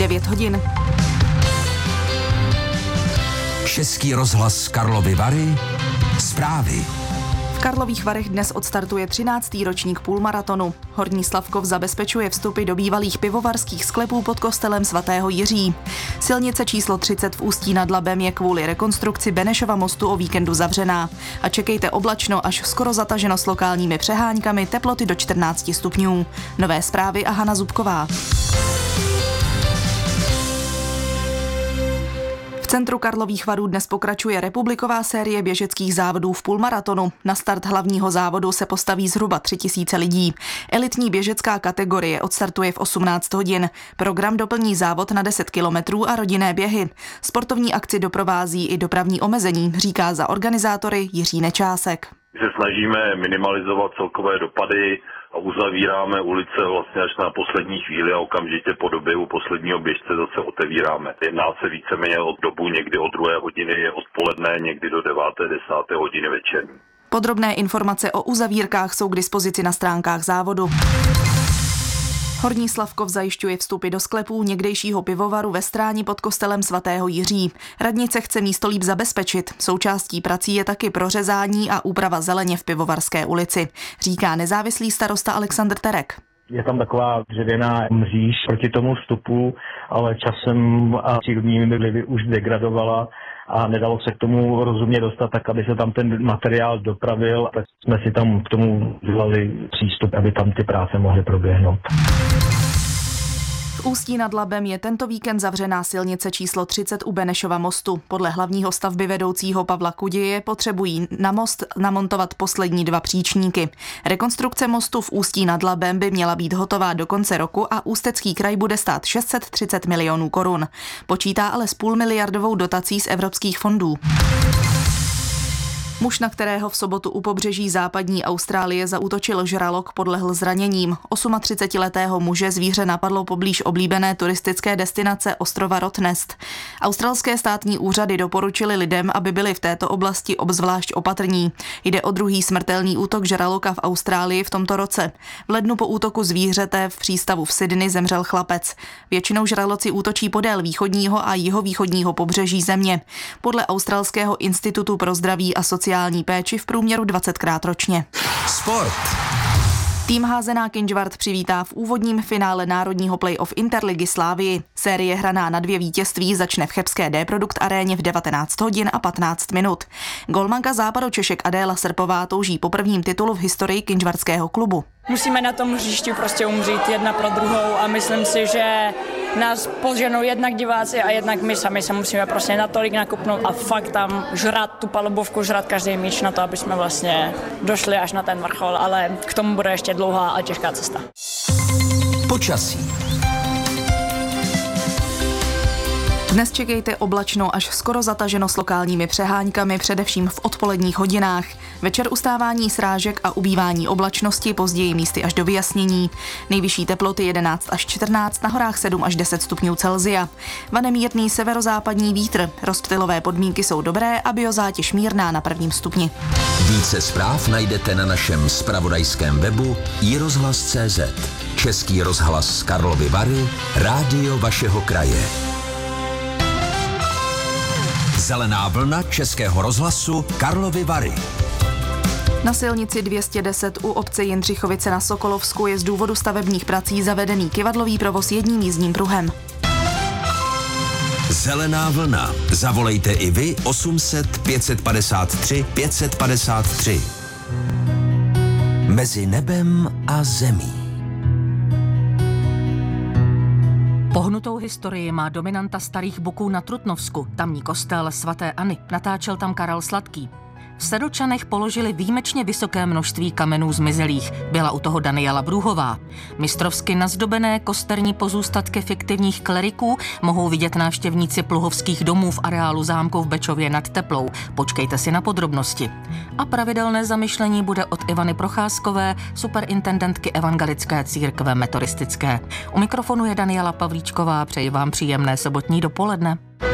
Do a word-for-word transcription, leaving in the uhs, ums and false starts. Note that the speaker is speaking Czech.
devět hodin. Český rozhlas Karlovy Vary. Zprávy. V Karlových Varech dnes odstartuje třináctý ročník půlmaratonu. Horní Slavkov zabezpečuje vstupy do bývalých pivovarských sklepů pod kostelem svatého Jiří. Silnice číslo třicet v Ústí nad Labem je kvůli rekonstrukci Benešova mostu o víkendu zavřená. A čekejte oblačno až skoro zataženo s lokálními přeháňkami, teploty do čtrnáct stupňů. Nové zprávy a Hana Zubková. V centru Karlových Varů dnes pokračuje republiková série běžeckých závodů v půlmaratonu. Na start hlavního závodu se postaví zhruba tři tisíce lidí. Elitní běžecká kategorie odstartuje v osmnáct hodin. Program doplní závod na deset kilometrů a rodinné běhy. Sportovní akci doprovází i dopravní omezení, říká za organizátory Jiří Nečásek. Se snažíme minimalizovat celkové dopady a uzavíráme ulice vlastně až na poslední chvíli a okamžitě po doběhu posledního běžce zase otevíráme. Jedná se víceméně o dobu někdy od druhé hodiny odpoledne, někdy do deváté, desáté hodiny večerní. Podrobné informace o uzavírkách jsou k dispozici na stránkách závodu. Horní Slavkov zajišťuje vstupy do sklepů někdejšího pivovaru ve Stráni pod kostelem svatého Jiří. Radnice chce místo líp zabezpečit. Součástí prací je taky prořezání a úprava zeleně v Pivovarské ulici, říká nezávislý starosta Alexandr Terek. Je tam taková dřevěná mříž proti tomu vstupu, ale časem a přírodními vlivy už degradovala a nedalo se k tomu rozumně dostat, tak aby se tam ten materiál dopravil, tak jsme si tam k tomu udělali přístup, aby tam ty práce mohly proběhnout. V Ústí nad Labem je tento víkend zavřená silnice číslo třicet u Benešova mostu. Podle hlavního stavby vedoucího Pavla Kuděje potřebují na most namontovat poslední dva příčníky. Rekonstrukce mostu v Ústí nad Labem by měla být hotová do konce roku a Ústecký kraj bude stát šest set třicet milionů korun. Počítá ale s půlmiliardovou dotací z evropských fondů. Muž, na kterého v sobotu u pobřeží západní Austrálie zaútočil žralok, podlehl zraněním. třicetiosmiletého muže zvíře napadlo poblíž oblíbené turistické destinace ostrova Rottnest. Australské státní úřady doporučily lidem, aby byli v této oblasti obzvlášť opatrní. Jde o druhý smrtelný útok žraloka v Austrálii v tomto roce. V lednu po útoku zvířete v přístavu v Sydney zemřel chlapec. Většinou žraloci útočí podél východního a jihovýchodního pobřeží země. Podle Australského institutu pro zdraví a sociální péči v průměru dvacetkrát ročně. Sport. Tým házená Kynžvart přivítá v úvodním finále národního play-off Interligy Slavii. Série hraná na dvě vítězství začne v chebské D-Produkt aréně v devatenáct hodin a patnáct minut. Golmanka Západočešek Adéla Srpová touží po prvním titulu v historii kynžvarského klubu. Musíme na tom hřišti prostě umřít jedna pro druhou a myslím si, že nás poženou jednak diváci a jednak my sami se musíme prostě natolik nakupnout a fakt tam žrat tu palubovku, žrat každý míč na to, aby jsme vlastně došli až na ten vrchol, ale k tomu bude ještě dlouhá a těžká cesta. Počasí. Dnes čekejte oblačno až skoro zataženo s lokálními přeháňkami, především v odpoledních hodinách. Večer ustávání srážek a ubývání oblačnosti, později místy až do vyjasnění. Nejvyšší teploty jedenáct až čtrnáct, na horách sedm až deset stupňů Celsia. Vane mírný severozápadní vítr. Rozptylové podmínky jsou dobré a biozátěž mírná na prvním stupni. Více zpráv najdete na našem zpravodajském webu i rozhlas tečka cé zet. Český rozhlas Karlovy Vary, rádio vašeho kraje. Zelená vlna Českého rozhlasu Karlovy Vary. Na silnici dvě stě deset u obce Jindřichovice na Sokolovsku je z důvodu stavebních prací zavedený kyvadlový provoz jedním jízdním pruhem. Zelená vlna. Zavolejte i vy osm set pět set padesát tři pět set padesát tři. Mezi nebem a zemí. Pohnutou historii má dominanta Starých Buků na Trutnovsku, tamní kostel svaté Anny. Natáčel tam Karel Sladký. V Sedlčanech položili výjimečně vysoké množství kamenů zmizelých. Byla u toho Daniela Brůhová. Mistrovsky nazdobené kosterní pozůstatky fiktivních kleriků mohou vidět návštěvníci pluhovských domů v areálu zámku v Bečově nad Teplou. Počkejte si na podrobnosti. A pravidelné zamyšlení bude od Ivany Procházkové, superintendentky Evangelické církve metodistické. U mikrofonu je Daniela Pavlíčková, přeji vám příjemné sobotní dopoledne.